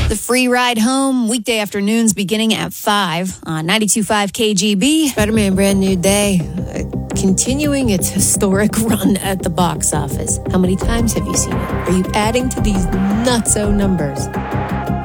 The free ride home, weekday afternoons beginning at 5 on 92.5 KGB. Spider-Man Brand New Day, continuing its historic run at the box office. How many times have you seen it? Are you adding to these nutso numbers?